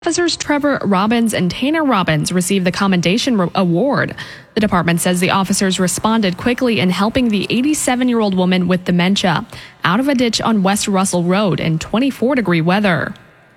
Officers Trevor Robbins and Tanner Robbins received the Commendation Award. The department says the officers responded quickly in helping the 87-year-old woman with dementia out of a ditch on West Russell Road in 24-degree weather.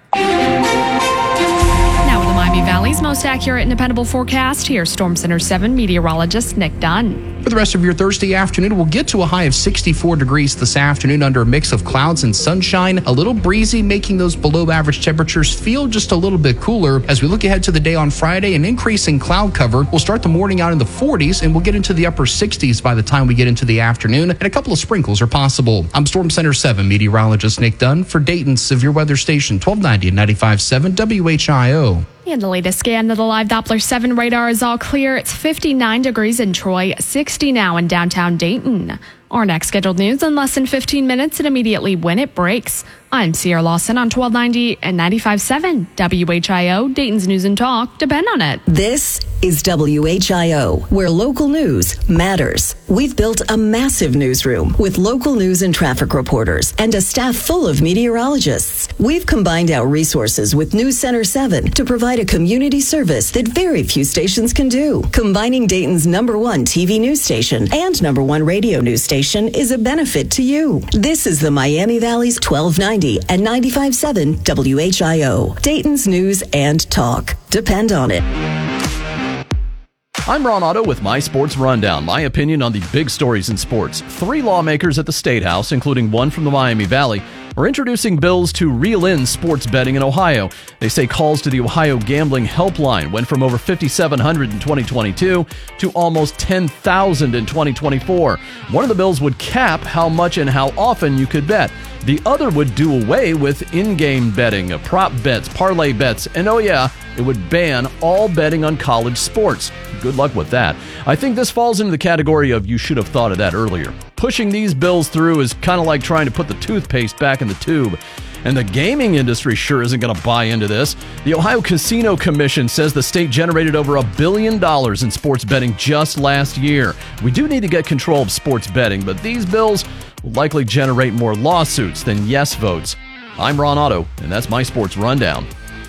Now with the Miami Valley's most accurate and dependable forecast, here's Storm Center 7 meteorologist Nick Dunn. For the rest of your Thursday afternoon, we'll get to a high of 64 degrees this afternoon under a mix of clouds and sunshine. A little breezy, making those below average temperatures feel just a little bit cooler. As we look ahead to the day on Friday, an increase in cloud cover. We'll start the morning out in the 40s and we'll get into the upper 60s by the time we get into the afternoon, and a couple of sprinkles are possible. I'm Storm Center 7 meteorologist Nick Dunn for Dayton's Severe Weather Station 1290 and 95.7 WHIO. And the latest scan of the live Doppler 7 radar is all clear. It's 59 degrees in Troy, 60 now in downtown Dayton. Our next scheduled news in less than 15 minutes and immediately when it breaks. I'm Sierra Lawson on 1290 and 95.7 WHIO, Dayton's News and Talk. Depend on it. This is WHIO, where local news matters. We've built a massive newsroom with local news and traffic reporters and a staff full of meteorologists. We've combined our resources with News Center 7 to provide a community service that very few stations can do. Combining Dayton's #1 TV news station and #1 radio news station is a benefit to you. This is the Miami Valley's 1290 and 95.7 WHIO, Dayton's News and Talk. Depend on it. I'm Ron Otto with My Sports Rundown, my opinion on the big stories in sports. 3 lawmakers at the State House, including one from the Miami Valley, are introducing bills to reel in sports betting in Ohio. They say calls to the Ohio Gambling Helpline went from over 5,700 in 2022 to almost 10,000 in 2024. One of the bills would cap how much and how often you could bet. The other would do away with in-game betting, prop bets, parlay bets, and oh yeah, it would ban all betting on college sports. Good luck with that. I think this falls into the category of you should have thought of that earlier. Pushing these bills through is kind of like trying to put the toothpaste back in the tube. And the gaming industry sure isn't going to buy into this. The Ohio Casino Commission says the state generated over $1 billion in sports betting just last year. We do need to get control of sports betting, but these bills will likely generate more lawsuits than yes votes. I'm Ron Otto, and that's my Sports Rundown.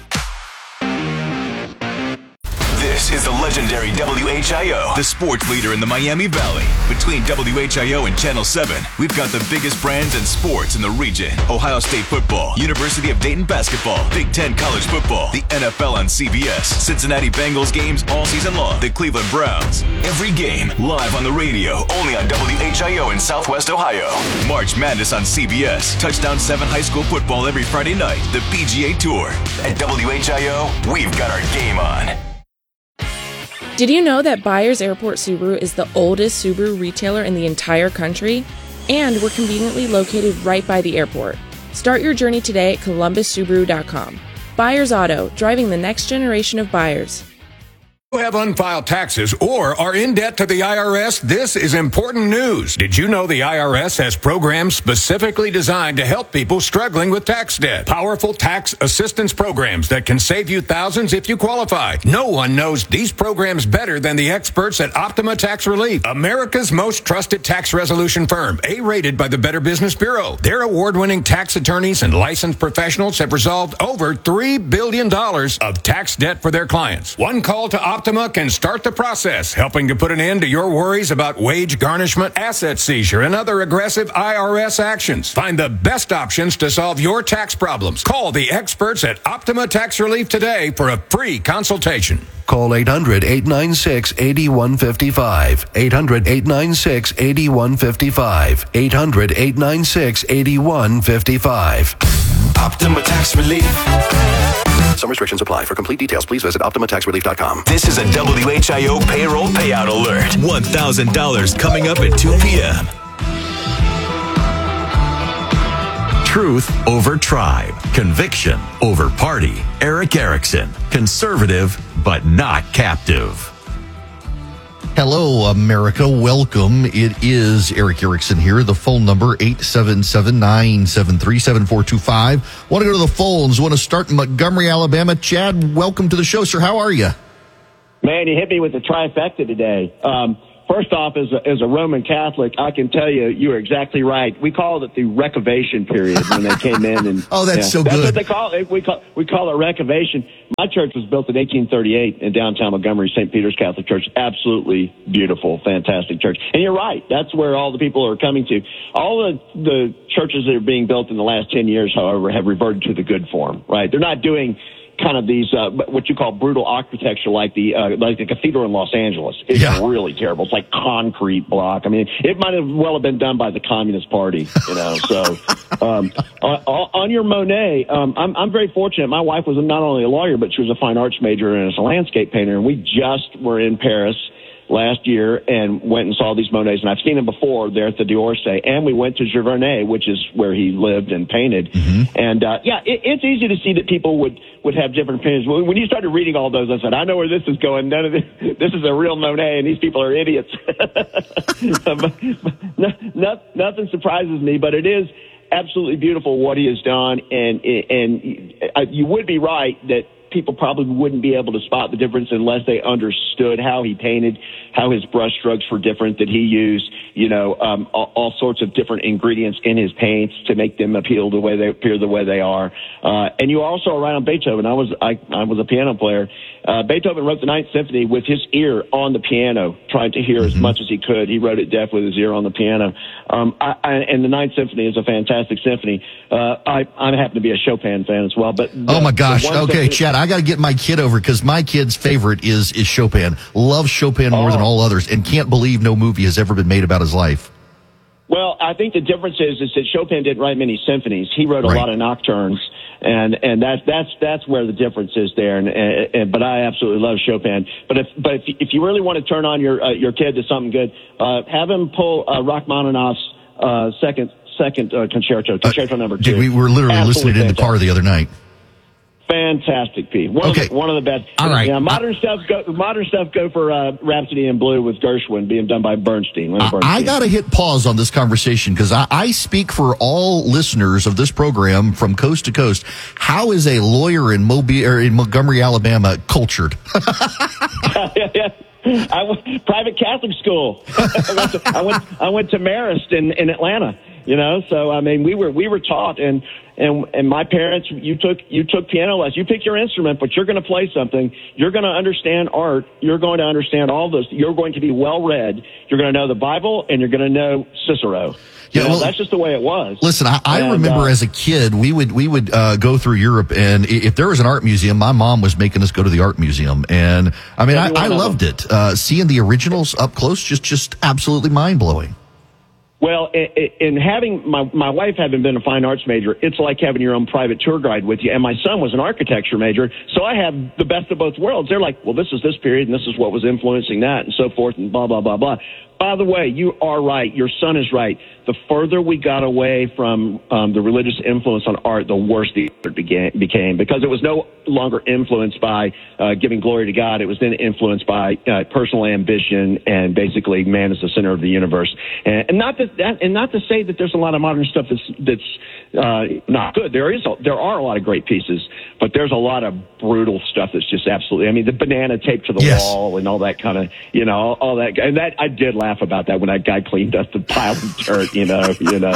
This is the legendary WHIO, the sports leader in the Miami Valley. Between WHIO and Channel 7, we've got the biggest brands and sports in the region. Ohio State football, University of Dayton basketball, Big Ten college football, the NFL on CBS, Cincinnati Bengals games all season long, the Cleveland Browns. Every game live on the radio, only on WHIO in Southwest Ohio. March Madness on CBS, Touchdown 7 high school football every Friday night, the PGA Tour. At WHIO, we've got our game on. Did you know that Byers Airport Subaru is the oldest Subaru retailer in the entire country? And we're conveniently located right by the airport. Start your journey today at columbussubaru.com. Byers Auto, driving the next generation of buyers. You have unfiled taxes or are in debt to the IRS, this is important news. Did you know the IRS has programs specifically designed to help people struggling with tax debt? Powerful tax assistance programs that can save you thousands if you qualify. No one knows these programs better than the experts at Optima Tax Relief, America's most trusted tax resolution firm, A-rated by the Better Business Bureau. Their award-winning tax attorneys and licensed professionals have resolved over $3 billion of tax debt for their clients. One call to Optima can start the process, helping to put an end to your worries about wage garnishment, asset seizure, and other aggressive IRS actions. Find the best options to solve your tax problems. Call the experts at Optima Tax Relief today for a free consultation. Call 800-896-8155. 800-896-8155. 800-896-8155. Optima Tax Relief. Some restrictions apply. For complete details, please visit OptimaTaxRelief.com. This is a WHIO payroll payout alert. $1,000 coming up at 2 p.m. Truth over tribe. Conviction over party. Erick Erickson. Conservative, but not captive. Hello, America. Welcome. It is Erick Erickson here. The phone number, 877-973-7425. Want to go to the phones. Want to start in Montgomery, Alabama. Chad, welcome to the show, sir. How are you? Man, you hit me with the trifecta today. First off, as a Roman Catholic, I can tell you are exactly right. We called it the Recovation period when they came in, and oh, that's so good. That's what they call it. We call it Recovation. My church was built in 1838 in downtown Montgomery, St. Peter's Catholic Church. Absolutely beautiful, fantastic church. And you're right. That's where all the people are coming to. All the churches that are being built in the last 10 years, however, have reverted to the good form. Right? They're not doing kind of these what you call brutal architecture like the cathedral in Los Angeles. It's really terrible. It's like concrete block. I mean, it might have well have been done by the Communist Party, you know. So on your Monet, I'm very fortunate. My wife was not only a lawyer, but she was a fine arts major and is a landscape painter. And we just were in Paris last year and went and saw these Monets, and I've seen them before there at the d'Orsay, and we went to Giverny, which is where he lived and painted. Mm-hmm. And it's easy to see that people would have different opinions. When you started reading all those, I said, I know where this is going. None of this is a real Monet, and these people are idiots. Nothing surprises me, but it is absolutely beautiful what he has done, and you would be right that people probably wouldn't be able to spot the difference unless they understood how he painted, how his brush strokes were different, that he used, all sorts of different ingredients in his paints to make them appear the way they are. And you also are right on Beethoven. I was a piano player. Beethoven wrote the Ninth Symphony with his ear on the piano, trying to hear as much as he could. He wrote it deaf with his ear on the piano. And the Ninth Symphony is a fantastic symphony. I happen to be a Chopin fan as well. But oh my gosh! Okay, Chad, I got to get my kid over because my kid's favorite is Chopin. Loves Chopin more than all others, and can't believe no movie has ever been made about his life. Well, I think the difference is that Chopin didn't write many symphonies. He wrote a lot of nocturnes, and that's where the difference is there. But I absolutely love Chopin. But if you really want to turn on your kid to something good, have him pull Rachmaninoff's second concerto number 2. Dude, we were literally listening in the car the other night. Fantastic, Pete. One of the best. All right. Yeah, modern stuff go for Rhapsody in Blue with Gershwin being done by Bernstein. I got to hit pause on this conversation because I speak for all listeners of this program from coast to coast. How is a lawyer in Montgomery, Alabama, cultured? I went private Catholic school. I went to Marist in Atlanta. So I mean, we were taught, and my parents, you took piano lessons. You pick your instrument, but you're going to play something. You're going to understand art. You're going to understand all this. You're going to be well read. You're going to know the Bible, and you're going to know Cicero. That's just the way it was. Listen, I remember as a kid, we would go through Europe, and if there was an art museum, my mom was making us go to the art museum, and I mean, I loved it. Seeing the originals up close, just absolutely mind blowing. Well, in having my wife having been a fine arts major, it's like having your own private tour guide with you. And my son was an architecture major, so I have the best of both worlds. They're like, well, this is this period, and this is what was influencing that, and so forth, and blah, blah, blah, blah. By the way, you are right. Your son is right. The further we got away from the religious influence on art, the worse the art became, because it was no longer influenced by giving glory to God. It was then influenced by personal ambition and basically man is the center of the universe. And not to say that there's a lot of modern stuff that's not good. There are a lot of great pieces, but there's a lot of brutal stuff that's just absolutely. I mean, the banana taped to the wall and all that kind of, all that. And that I did laugh about that when that guy cleaned up the pile of dirt. Yeah.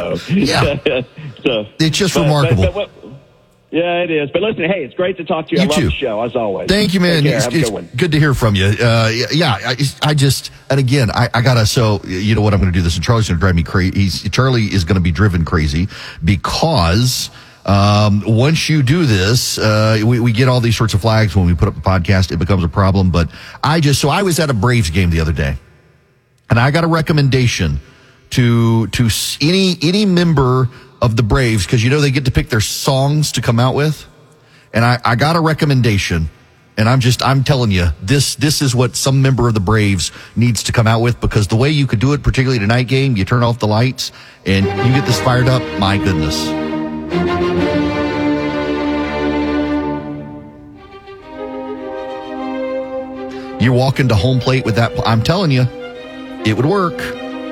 So, it's just remarkable. Yeah, it is. But listen, hey, it's great to talk to you. I love the show, as always. Thank you, man. It's good to hear from you. I just, and again, I gotta, so, you know what, I'm gonna do this, and Charlie's gonna drive me crazy. Charlie is gonna be driven crazy because, once you do this, we get all these sorts of flags when we put up the podcast. It becomes a problem. But I was at a Braves game the other day, and I got a recommendation to any member of the Braves, because they get to pick their songs to come out with. And I got a recommendation, and I'm telling you, this is what some member of the Braves needs to come out with, because the way you could do it, particularly at a night game, you turn off the lights and you get this fired up. My goodness. You walk into home plate with that, I'm telling you, it would work.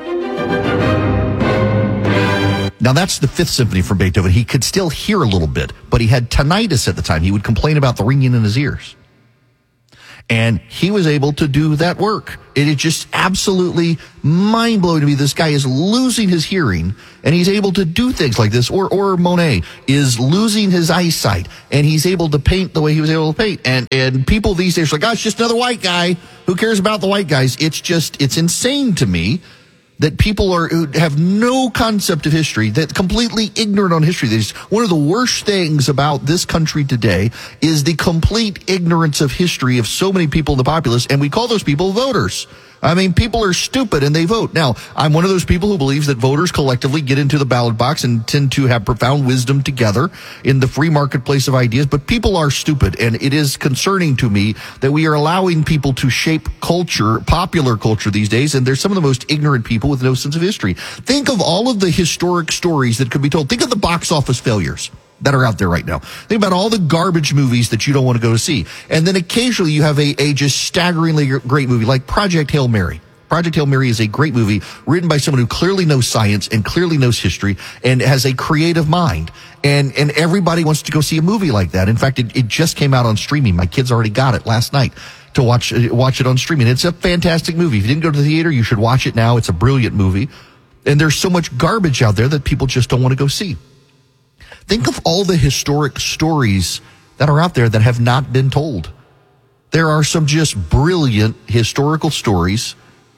Now, that's the Fifth Symphony from Beethoven. He could still hear a little bit, but he had tinnitus at the time. He would complain about the ringing in his ears. And he was able to do that work. It is just absolutely mind-blowing to me. This guy is losing his hearing, and he's able to do things like this. Or Monet is losing his eyesight, and he's able to paint the way he was able to paint. And people these days are like, gosh, just another white guy. Who cares about the white guys? It's insane to me that people who have no concept of history, that completely ignorant on history. One of the worst things about this country today is the complete ignorance of history of so many people in the populace, and we call those people voters. I mean, people are stupid and they vote. Now, I'm one of those people who believes that voters collectively get into the ballot box and tend to have profound wisdom together in the free marketplace of ideas, but people are stupid, and it is concerning to me that we are allowing people to shape culture, popular culture these days, and they're some of the most ignorant people with no sense of history. Think of all of the historic stories that could be told. Think of the box office failures that are out there right now. Think about all the garbage movies that you don't want to go to see. And then occasionally you have a just staggeringly great movie like Project Hail Mary. Project Hail Mary is a great movie written by someone who clearly knows science and clearly knows history and has a creative mind. And everybody wants to go see a movie like that. In fact, it just came out on streaming. My kids already got it last night to watch it on streaming. It's a fantastic movie. If you didn't go to the theater, you should watch it now. It's a brilliant movie. And there's so much garbage out there that people just don't want to go see. Think of all the historic stories that are out there that have not been told. There are some just brilliant historical stories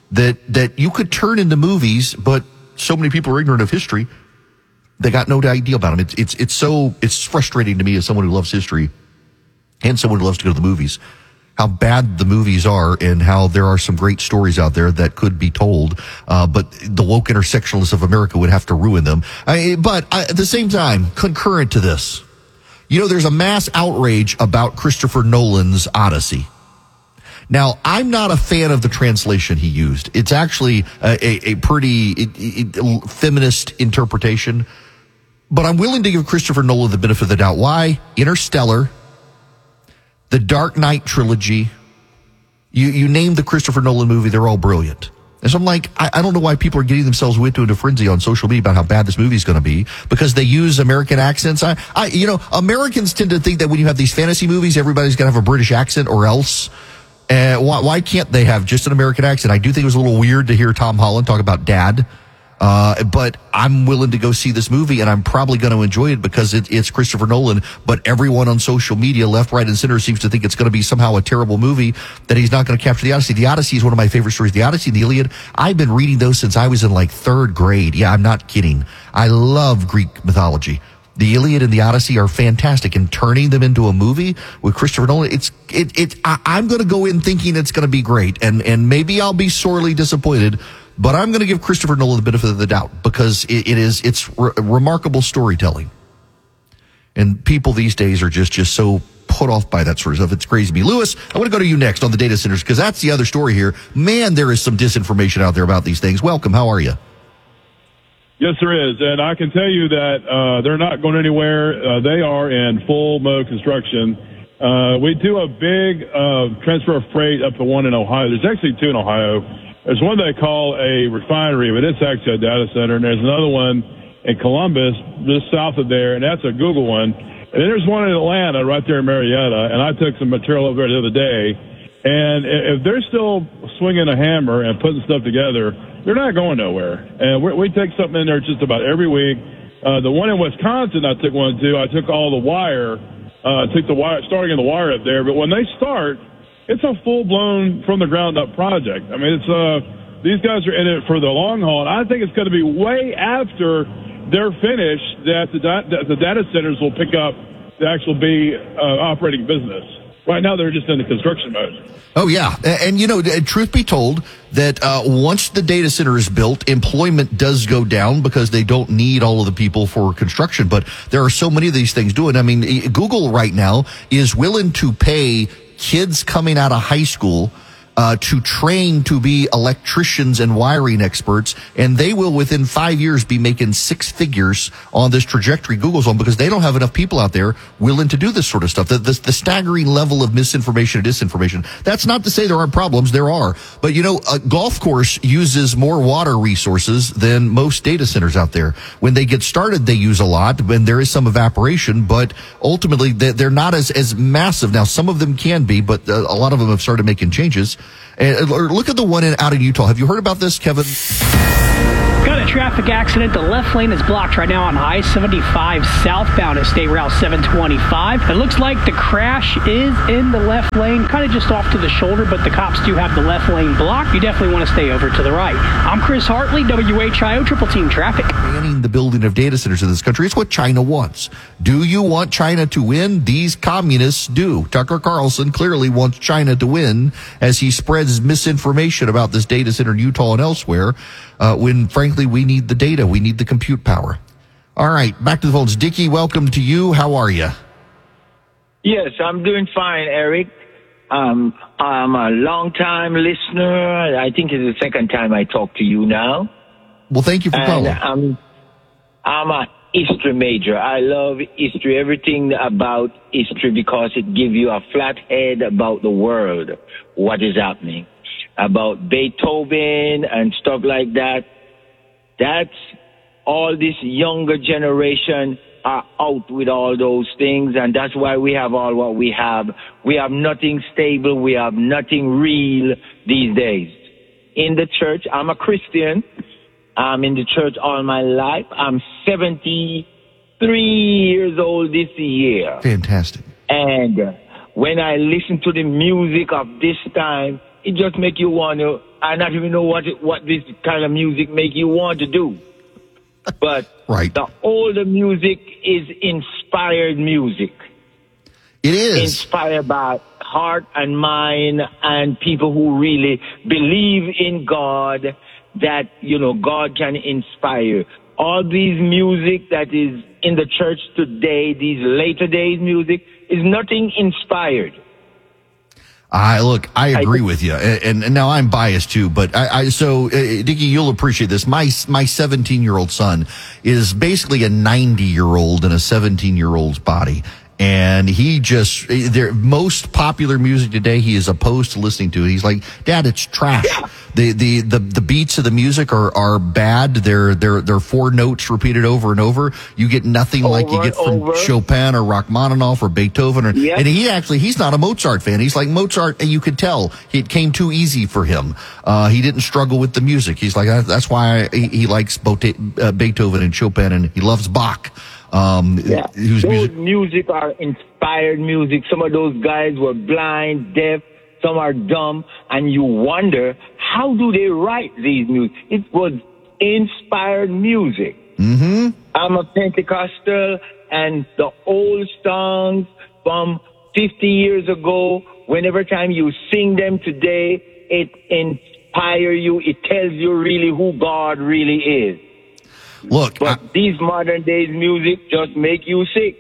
that you could turn into movies, but so many people are ignorant of history, they got no idea about them. It's frustrating to me as someone who loves history and someone who loves to go to the movies, how bad the movies are and how there are some great stories out there that could be told, but the woke intersectionalists of America would have to ruin them. But at the same time, concurrent to this, there's a mass outrage about Christopher Nolan's Odyssey. Now, I'm not a fan of the translation he used. It's actually a pretty feminist interpretation, but I'm willing to give Christopher Nolan the benefit of the doubt. Why? Interstellar, the Dark Knight trilogy, you name the Christopher Nolan movie, they're all brilliant. And so I'm like, I don't know why people are getting themselves into a frenzy on social media about how bad this movie is going to be because they use American accents. Americans tend to think that when you have these fantasy movies, everybody's going to have a British accent or else. Why can't they have just an American accent? I do think it was a little weird to hear Tom Holland talk about dad. But I'm willing to go see this movie, and I'm probably going to enjoy it because it's Christopher Nolan. But everyone on social media, left, right, and center, seems to think it's going to be somehow a terrible movie, that he's not going to capture the Odyssey. The Odyssey is one of my favorite stories. The Odyssey and the Iliad, I've been reading those since I was in like third grade. Yeah, I'm not kidding. I love Greek mythology. The Iliad and the Odyssey are fantastic, and turning them into a movie with Christopher Nolan, I'm going to go in thinking it's going to be great, and maybe I'll be sorely disappointed. But I'm going to give Christopher Nolan the benefit of the doubt because it's remarkable storytelling. And people these days are just so put off by that sort of stuff. It's crazy to me. Lewis, I want to go to you next on the data centers because that's the other story here. Man, there is some disinformation out there about these things. Welcome. How are you? Yes, there is. And I can tell you that they're not going anywhere. They are in full mode construction. We do a big transfer of freight up to one in Ohio. There's actually two in Ohio. There's one they call a refinery, but it's actually a data center. And there's another one in Columbus, just south of there, and that's a Google one. And then there's one in Atlanta right there in Marietta. And I took some material over there the other day. And if they're still swinging a hammer and putting stuff together, they're not going nowhere. And we take something in there just about every week. The one in Wisconsin, I took one too. I took all the wire, starting in the wire up there. But when they start, it's a full-blown, from-the-ground-up project. I mean, these guys are in it for the long haul, and I think it's going to be way after they're finished that the data centers will pick up to actually be operating business. Right now, they're just in the construction mode. Oh, yeah. And, truth be told, that once the data center is built, employment does go down because they don't need all of the people for construction. But there are so many of these things doing. I mean, Google right now is willing to pay kids coming out of high school to train to be electricians and wiring experts, and they will within 5 years be making six figures on this trajectory Google's on, because they don't have enough people out there willing to do this sort of stuff. The staggering level of misinformation and disinformation. That's not to say there aren't problems. There are. But, you know, a golf course uses more water resources than most data centers out there. When they get started, they use a lot, and there is some evaporation, but ultimately they're not as massive. Now, some of them can be, but a lot of them have started making changes. And look at the one out in Utah. Have you heard about this, Kevin? Got a traffic accident. The left lane is blocked right now on I-75 southbound at State Route 725. It looks like the crash is in the left lane, kind of just off to the shoulder, but the cops do have the left lane blocked. You definitely want to stay over to the right. I'm Chris Hartley, WHIO Triple Team Traffic. Banning the building of data centers in this country. It's what China wants. Do you want China to win? These communists do. Tucker Carlson clearly wants China to win as he spreads misinformation about this data center in Utah and elsewhere, when frankly we need the data. We need the compute power. All right, back to the phones. Dickie, welcome to you. How are you? Yes, I'm doing fine, Eric. I'm a long-time listener. I think it's the second time I talk to you now. Well, thank you for calling. I'm a history major. I love history, everything about history, because it gives you a flat head about the world, what is happening, about Beethoven and stuff like that. That's all this younger generation are out with all those things, and that's why we have all what we have. We have nothing stable. We have nothing real these days. In the church, I'm a Christian. I'm in the church all my life. I'm 73 years old this year. Fantastic. And when I listen to the music of this time, it just make you want to, I not even know what this kind of music make you want to do. But right. The older music is inspired music. It is. Inspired by heart and mind and people who really believe in God, that, you know, God can inspire. All these music that is in the church today, these later days music, is nothing inspired. I agree with you, and now I'm biased too, but Dickie, you'll appreciate this. My 17-year-old son is basically a 90-year-old in a 17-year-old's body. And he just, their most popular music today, he is opposed to listening to it. He's like, Dad, it's trash. The beats of the music are bad. They're four notes repeated over and over. You get nothing like you get from Chopin or Rachmaninoff or Beethoven. And he's not a Mozart fan. He's like Mozart, and you could tell it came too easy for him. He didn't struggle with the music. He's like, that's why he likes Beethoven and Chopin, and he loves Bach. Those music are inspired music. Some of those guys were blind, deaf, some are dumb, and you wonder, how do they write these music? It was inspired music. Mm-hmm. I'm a Pentecostal, and the old songs from 50 years ago, whenever time you sing them today, it inspires you. It tells you really who God really is. Look, but these modern days music just make you sick.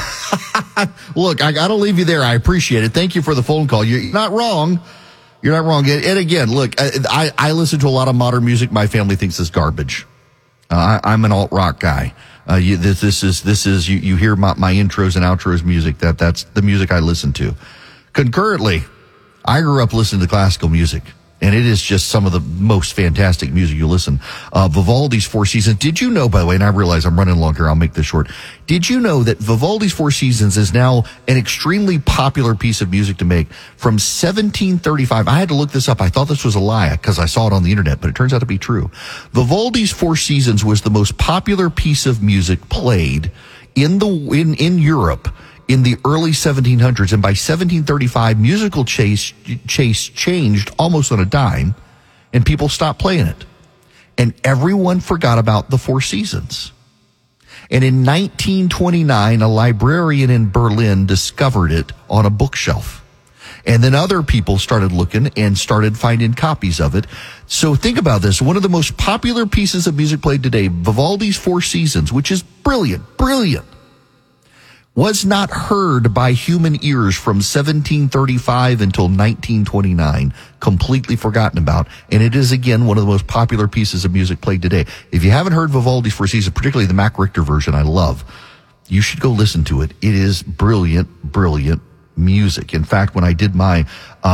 Look, I got to leave you there. I appreciate it. Thank you for the phone call. You're not wrong. You're not wrong. And again, look, I listen to a lot of modern music. My family thinks it's garbage. I'm an alt rock guy. This is you hear my intros and outros music. That's the music I listen to. Concurrently, I grew up listening to classical music. And it is just some of the most fantastic music you listen. Vivaldi's Four Seasons. Did you know, by the way, and I realize I'm running long here, I'll make this short. Did you know that Vivaldi's Four Seasons is now an extremely popular piece of music to make from 1735? I had to look this up. I thought this was a lie because I saw it on the internet, but it turns out to be true. Vivaldi's Four Seasons was the most popular piece of music played in Europe in the early 1700s, and by 1735, musical taste changed almost on a dime, and people stopped playing it. And everyone forgot about the Four Seasons. And in 1929, a librarian in Berlin discovered it on a bookshelf. And then other people started looking and started finding copies of it. So think about this. One of the most popular pieces of music played today, Vivaldi's Four Seasons, which is brilliant, was not heard by human ears from 1735 until 1929. Completely forgotten about. And it is, again, one of the most popular pieces of music played today. If you haven't heard Vivaldi's Four Seasons, particularly the Mac Richter version, I love, you should go listen to it. It is brilliant, brilliant music. In fact, when I did my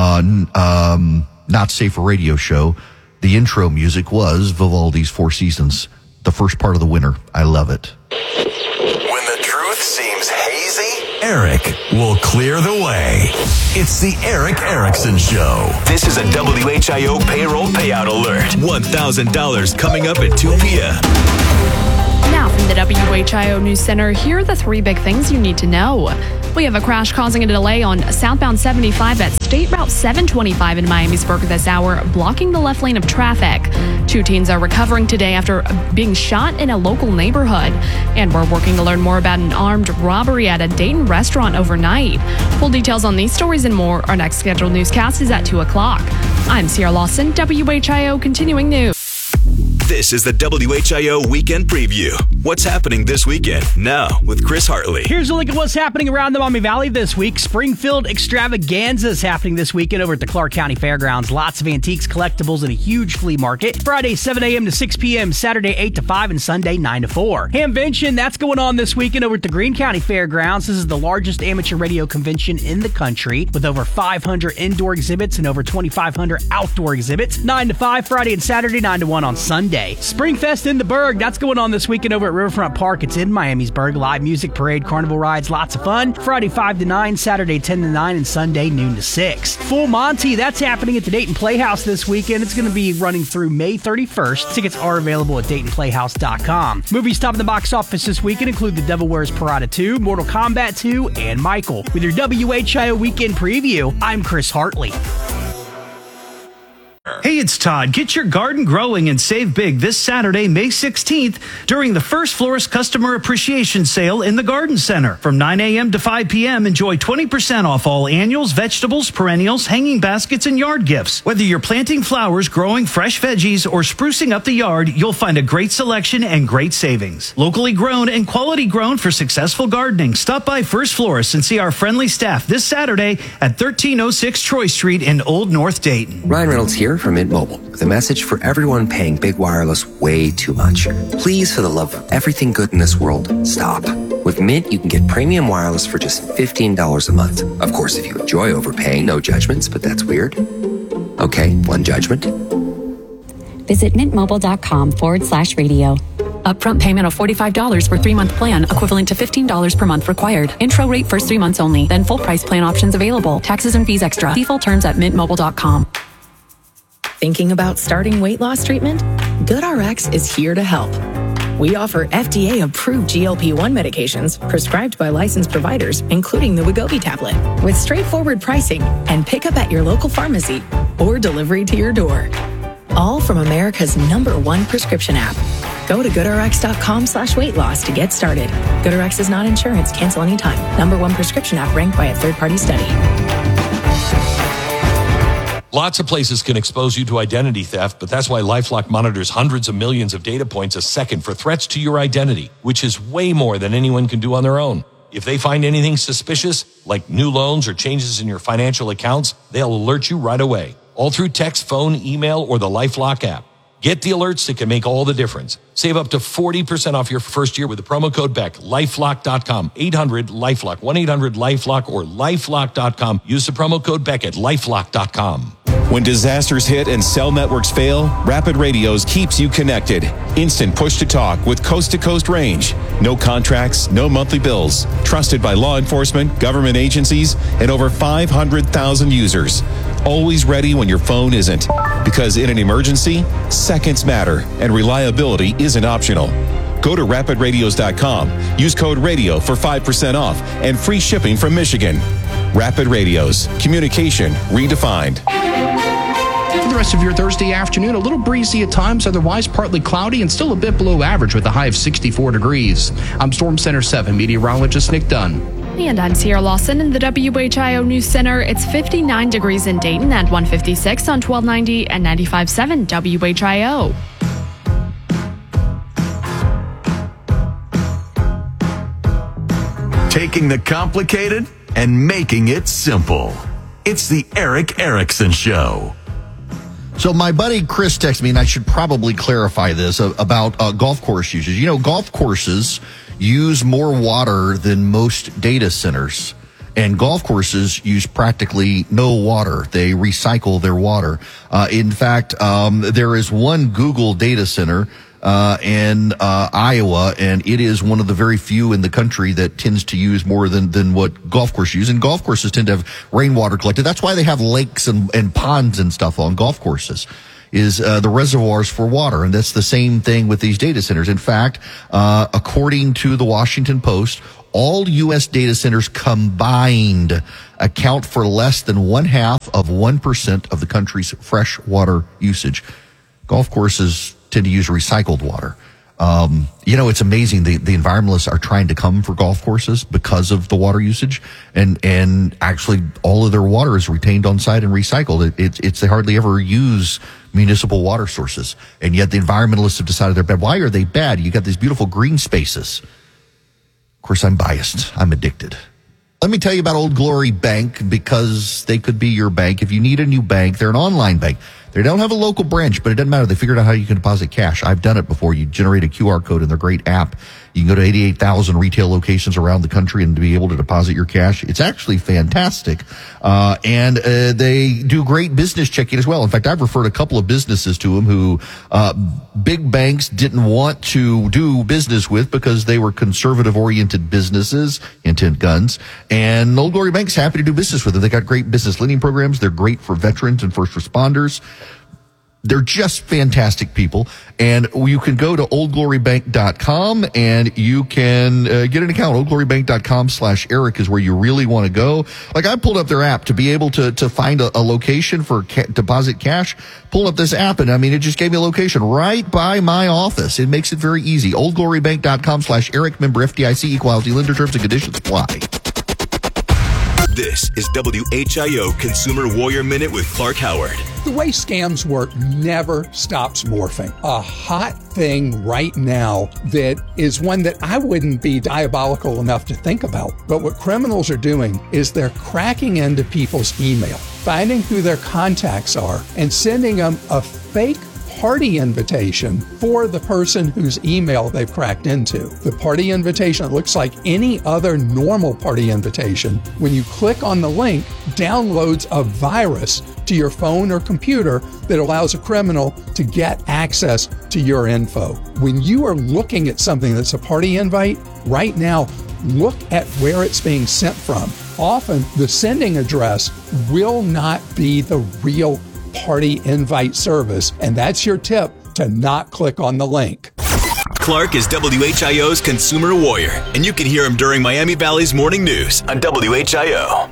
Not Safe for Radio show, the intro music was Vivaldi's Four Seasons, the first part of the winter. I love it. When the truth seems hazy, Eric will clear the way. It's the Eric Erickson Show. This is a WHIO payroll payout alert. $1,000 coming up at 2 p.m. Now from the WHIO News Center, here are the three big things you need to know. We have a crash causing a delay on southbound 75 at State Route 725 in Miamisburg this hour, blocking the left lane of traffic. 2 teens are recovering today after being shot in a local neighborhood. And we're working to learn more about an armed robbery at a Dayton restaurant overnight. Full details on these stories and more. Our next scheduled newscast is at 2 o'clock. I'm Sierra Lawson, WHIO Continuing News. This is the WHIO Weekend Preview. What's happening this weekend? Now, with Chris Hartley. Here's a look at what's happening around the Maumee Valley this week. Springfield Extravaganza is happening this weekend over at the Clark County Fairgrounds. Lots of antiques, collectibles, and a huge flea market. Friday, 7 a.m. to 6 p.m., Saturday, 8 to 5, and Sunday, 9 to 4. Hamvention, that's going on this weekend over at the Greene County Fairgrounds. This is the largest amateur radio convention in the country, with over 500 indoor exhibits and over 2,500 outdoor exhibits. 9 to 5 Friday and Saturday, 9 to 1 on Sunday. Springfest in the Berg, that's going on this weekend over at Riverfront Park. It's in Miamisburg. Live music, parade, carnival rides, lots of fun. Friday 5 to 9, Saturday 10 to 9, and Sunday noon to 6. Full Monty, that's happening at the Dayton Playhouse this weekend. It's going to be running through May 31st. Tickets are available at DaytonPlayhouse.com. Movies top of the box office this weekend include The Devil Wears Prada 2, Mortal Kombat 2, and Michael. With your WHIO Weekend Preview, I'm Chris Hartley. Hey, it's Todd. Get your garden growing and save big this Saturday, May 16th, during the First Florist Customer Appreciation Sale in the Garden Center. From 9 a.m. to 5 p.m., enjoy 20% off all annuals, vegetables, perennials, hanging baskets, and yard gifts. Whether you're planting flowers, growing fresh veggies, or sprucing up the yard, you'll find a great selection and great savings. Locally grown and quality grown for successful gardening. Stop by First Florist and see our friendly staff this Saturday at 1306 Troy Street in Old North Dayton. Ryan Reynolds here from Mint Mobile with a message for everyone paying big wireless way too much. Please, for the love of everything good in this world, stop. With Mint, you can get premium wireless for just $15 a month. Of course, if you enjoy overpaying, no judgments, but that's weird. Okay, one judgment. Visit mintmobile.com/radio. Upfront payment of $45 for 3-month plan, equivalent to $15 per month required. Intro rate first 3 months only, then full price plan options available. Taxes and fees extra. See full terms at mintmobile.com. Thinking about starting weight loss treatment? GoodRx is here to help. We offer FDA-approved GLP-1 medications prescribed by licensed providers, including the Wegovy tablet, with straightforward pricing and pickup at your local pharmacy or delivery to your door. All from America's #1 prescription app. Go to GoodRx.com/weight loss to get started. GoodRx is not insurance. Cancel anytime. #1 prescription app ranked by a third-party study. Lots of places can expose you to identity theft, but that's why LifeLock monitors hundreds of millions of data points a second for threats to your identity, which is way more than anyone can do on their own. If they find anything suspicious, like new loans or changes in your financial accounts, they'll alert you right away, all through text, phone, email, or the LifeLock app. Get the alerts that can make all the difference. Save up to 40% off your first year with the promo code BECK. LifeLock.com, 800-LifeLock, 1-800-LifeLock, or LifeLock.com. Use the promo code BECK at LifeLock.com. When disasters hit and cell networks fail, Rapid Radios keeps you connected. Instant push-to-talk with coast-to-coast range. No contracts, no monthly bills. Trusted by law enforcement, government agencies, and over 500,000 users. Always ready when your phone isn't. Because in an emergency, seconds matter, and reliability isn't optional. Go to rapidradios.com. Use code RADIO for 5% off and free shipping from Michigan. Rapid Radios. Communication redefined. For the rest of your Thursday afternoon, a little breezy at times, otherwise partly cloudy and still a bit below average with a high of 64 degrees. I'm Storm Center 7 meteorologist Nick Dunn. And I'm Sierra Lawson in the WHIO News Center. It's 59 degrees in Dayton at 156 on 1290 and 95.7 WHIO. taking the complicated and making it simple. It's the Eric Erickson Show. So my buddy Chris texted me, and I should probably clarify this about golf course usage. You know, golf courses use more water than most data centers, and golf courses use practically no water. They recycle their water. In fact, there is one Google data center in Iowa, and it is one of the very few in the country that tends to use more than what golf courses use. And golf courses tend to have rainwater collected. That's why they have lakes and ponds and stuff on golf courses, is the reservoirs for water. And that's the same thing with these data centers. In fact, according to the Washington Post, all U.S. data centers combined account for less than 0.5% of the country's fresh water usage. Golf courses tend to use recycled water. You know, it's amazing. The environmentalists are trying to come for golf courses because of the water usage, and actually all of their water is retained on site and recycled. They hardly ever use municipal water sources, and yet the environmentalists have decided they're bad. Why are they bad? You got these beautiful green spaces. Of course, I'm biased. I'm addicted. Let me tell you about Old Glory Bank, because they could be your bank. If you need a new bank, they're an online bank. They don't have a local branch, but it doesn't matter. They figured out how you can deposit cash. I've done it before. You generate a QR code in their great app. You can go to 88,000 retail locations around the country and be able to deposit your cash. It's actually fantastic. And they do great business checking as well. In fact, I've referred a couple of businesses to them who big banks didn't want to do business with because they were conservative-oriented businesses, intent guns. And Old Glory Bank's happy to do business with them. They got great business lending programs. They're great for veterans and first responders. They're just fantastic people. And you can go to oldglorybank.com and you can get an account. oldglorybank.com/Eric is where you really want to go. Like, I pulled up their app to be able to find a location for deposit cash. Pulled up this app, and I mean, it just gave me a location right by my office. It makes it very easy. oldglorybank.com/Eric, member FDIC, equal housing lender, terms and conditions apply. This is WHIO Consumer Warrior Minute with Clark Howard. The way scams work never stops morphing. A hot thing right now that is one that I wouldn't be diabolical enough to think about. But what criminals are doing is they're cracking into people's email, finding who their contacts are, and sending them a fake party invitation for the person whose email they've cracked into. The party invitation looks like any other normal party invitation. When you click on the link, downloads a virus to your phone or computer that allows a criminal to get access to your info. When you are looking at something that's a party invite, right now, look at where it's being sent from. Often, the sending address will not be the real party invite service, and that's your tip to not click on the link. Clark is WHIO's Consumer Warrior, and you can hear him during Miami Valley's morning news on WHIO.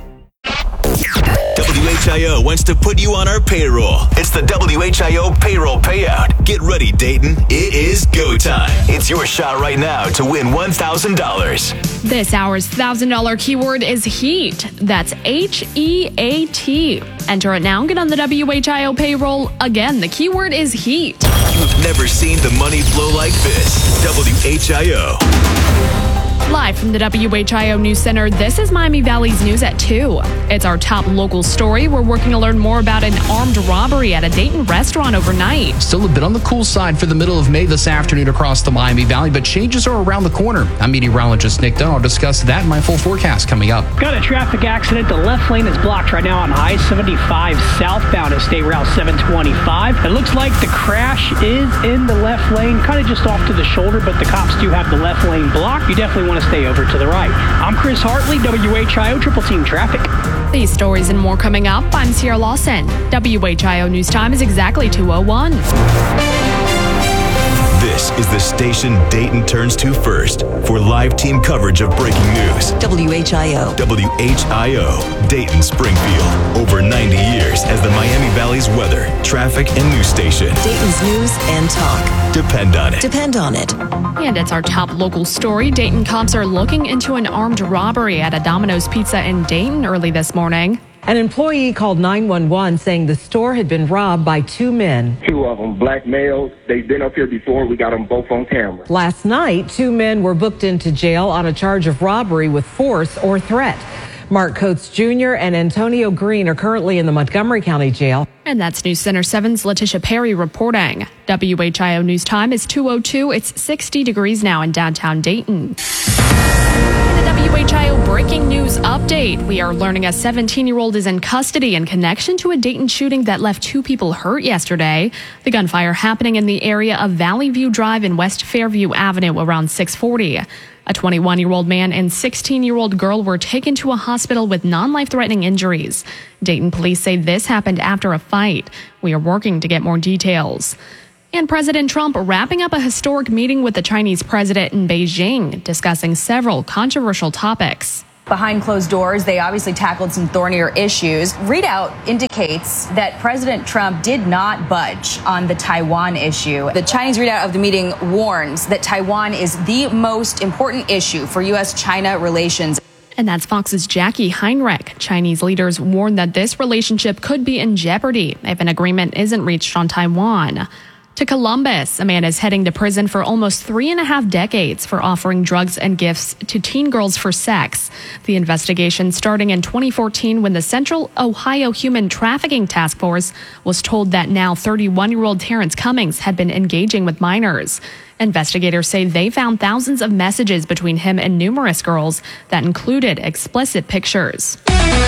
WHIO wants to put you on our payroll. It's the WHIO payroll payout. Get ready, Dayton. It is go time. It's your shot right now to win $1,000. This hour's $1,000 keyword is heat. That's HEAT. Enter it now and get on the WHIO payroll. Again, the keyword is heat. You've never seen the money flow like this. WHIO. Live from the WHIO News Center, this is Miami Valley's News at 2. It's our top local story. We're working to learn more about an armed robbery at a Dayton restaurant overnight. Still a bit on the cool side for the middle of May this afternoon across the Miami Valley, but changes are around the corner. I'm meteorologist Nick Dunn. I'll discuss that in my full forecast coming up. Got a traffic accident. The left lane is blocked right now on I-75 southbound at State Route 725. It looks like the crash is in the left lane, kind of just off to the shoulder, but the cops do have the left lane blocked. You definitely want to stay over to the right. I'm Chris Hartley, WHIO Triple Team Traffic. These stories and more coming up. I'm Sierra Lawson. WHIO News Time is exactly 2:01. This is the station Dayton turns to first for live team coverage of breaking news. WHIO. WHIO, Dayton, Springfield. Over 90 years as the Miami Valley's weather, traffic, and news station. Dayton's news and talk. Depend on it. Depend on it. And it's our top local story. Dayton cops are looking into an armed robbery at a Domino's Pizza in Dayton early this morning. An employee called 911 saying the store had been robbed by two men. Two of them, black males. They've been up here before. We got them both on camera. Last night, two men were booked into jail on a charge of robbery with force or threat. Mark Coates Jr. and Antonio Green are currently in the Montgomery County Jail. And that's News Center 7's Letitia Perry reporting. WHIO News Time is 2:02. It's 60 degrees now in downtown Dayton. In a WHIO breaking news update, we are learning a 17-year-old is in custody in connection to a Dayton shooting that left two people hurt yesterday. The gunfire happening in the area of Valley View Drive and West Fairview Avenue around 640. A 21-year-old man and 16-year-old girl were taken to a hospital with non-life-threatening injuries. Dayton police say this happened after a fight. We are working to get more details. And President Trump wrapping up a historic meeting with the Chinese president in Beijing, discussing several controversial topics. Behind closed doors, they obviously tackled some thornier issues. Readout indicates that President Trump did not budge on the Taiwan issue. The Chinese readout of the meeting warns that Taiwan is the most important issue for U.S.-China relations. And that's Fox's Jackie Heinrich. Chinese leaders warn that this relationship could be in jeopardy if an agreement isn't reached on Taiwan. To Columbus, a man is heading to prison for almost 3.5 decades for offering drugs and gifts to teen girls for sex. The investigation starting in 2014 when the Central Ohio Human Trafficking Task Force was told that now 31-year-old Terrence Cummings had been engaging with minors. Investigators say they found thousands of messages between him and numerous girls that included explicit pictures.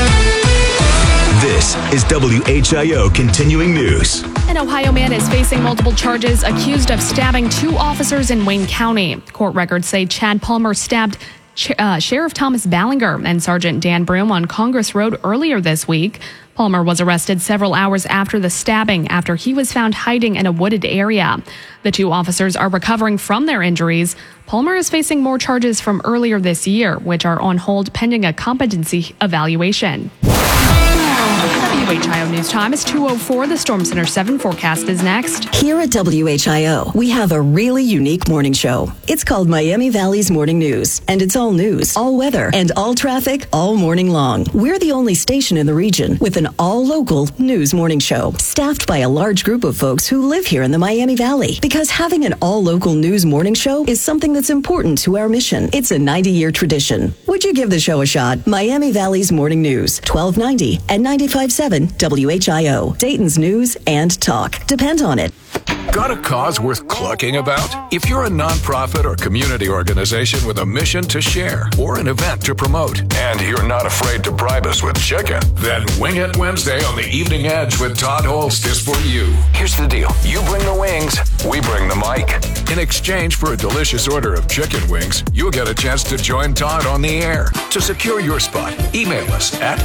This is WHIO Continuing News. An Ohio man is facing multiple charges accused of stabbing two officers in Wayne County. Court records say Chad Palmer stabbed Sheriff Thomas Ballinger and Sergeant Dan Broom on Congress Road earlier this week. Palmer was arrested several hours after the stabbing after he was found hiding in a wooded area. The two officers are recovering from their injuries. Palmer is facing more charges from earlier this year, which are on hold pending a competency evaluation. WHIO News Time is 2:04. The Storm Center 7 forecast is next. Here at WHIO, we have a really unique morning show. It's called Miami Valley's Morning News, and it's all news, all weather, and all traffic all morning long. We're the only station in the region with an all-local news morning show, staffed by a large group of folks who live here in the Miami Valley. Because having an all-local news morning show is something that's important to our mission. It's a 90-year tradition. Would you give the show a shot? Miami Valley's Morning News, 1290 and 95.7 WHIO, Dayton's news and talk. Depend on it. Got a cause worth clucking about? If you're a nonprofit or community organization with a mission to share or an event to promote, and you're not afraid to bribe us with chicken, then Wing It Wednesday on the Evening Edge with Todd Holst is for you. Here's the deal. You bring the wings, we bring the mic. In exchange for a delicious order of chicken wings, you'll get a chance to join Todd on the air. To secure your spot, email us at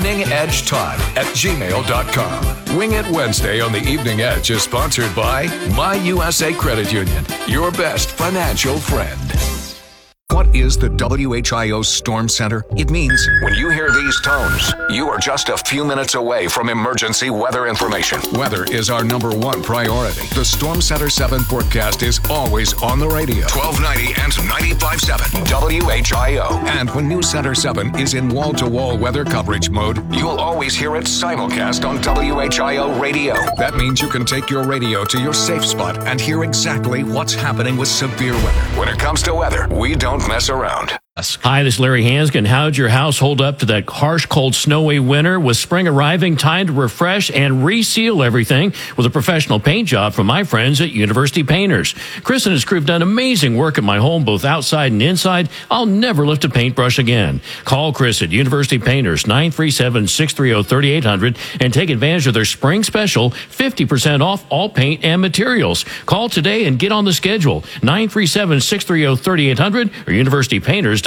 eveningedgetodd@gmail.com. Wing It Wednesday on the Evening Edge is sponsored by My USA Credit Union, your best financial friend. What is the WHIO Storm Center? It means when you hear these tones, you are just a few minutes away from emergency weather information. Weather is our #1 priority. The Storm Center 7 forecast is always on the radio. 1290 and 95.7 WHIO. And when News Center 7 is in wall-to-wall weather coverage mode, you'll always hear it simulcast on WHIO radio. That means you can take your radio to your safe spot and hear exactly what's happening with severe weather. When it comes to weather, we don't mess around. Hi, this is Larry Hanskin. How'd your house hold up to that harsh, cold, snowy winter? With spring arriving, time to refresh and reseal everything with a professional paint job from my friends at University Painters. Chris and his crew have done amazing work at my home, both outside and inside. I'll never lift a paintbrush again. Call Chris at University Painters, 937-630-3800, and take advantage of their spring special, 50% off all paint and materials. Call today and get on the schedule, 937-630-3800 or universitypainters.com.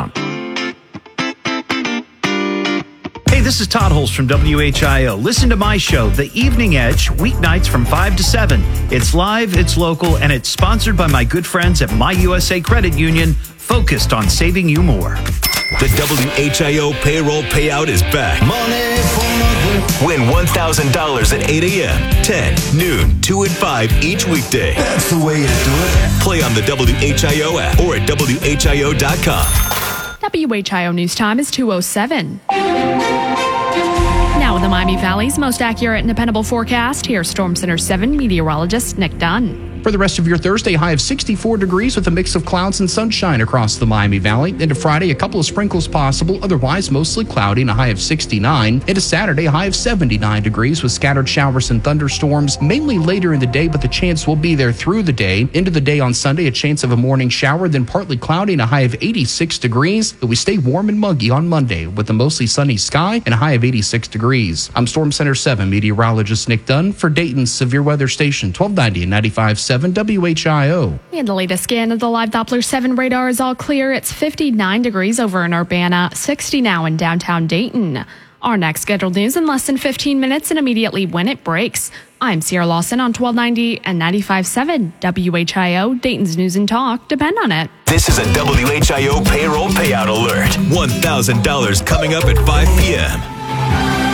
Hey, this is Todd Holst from WHIO. Listen to my show, The Evening Edge, weeknights from 5 to 7. It's live, it's local, and it's sponsored by my good friends at My USA Credit Union, focused on saving you more. The WHIO payroll payout is back. Win $1,000 at 8 a.m., 10, noon, 2 and 5 each weekday. That's the way you do it. Play on the WHIO app or at WHIO.com. WHIO News Time is 2:07. Now with the Miami Valley's most accurate and dependable forecast, here's Storm Center 7 meteorologist Nick Dunn. For the rest of your Thursday, high of 64 degrees with a mix of clouds and sunshine across the Miami Valley. Into Friday, a couple of sprinkles possible, otherwise mostly cloudy and a high of 69. Into Saturday, a high of 79 degrees with scattered showers and thunderstorms, mainly later in the day, but the chance will be there through the day. Into the day on Sunday, a chance of a morning shower, then partly cloudy and a high of 86 degrees. But we stay warm and muggy on Monday with a mostly sunny sky and a high of 86 degrees. I'm Storm Center 7 meteorologist Nick Dunn for Dayton's Severe Weather Station, 1290 and 95.7 WHIO. And the latest scan of the Live Doppler 7 radar is all clear. It's 59 degrees over in Urbana, 60 now in downtown Dayton. Our next scheduled news in less than 15 minutes and immediately when it breaks. I'm Sierra Lawson on 1290 and 95.7 WHIO, Dayton's News and Talk. Depend on it. This is a WHIO payroll payout alert. $1,000 coming up at 5 p.m.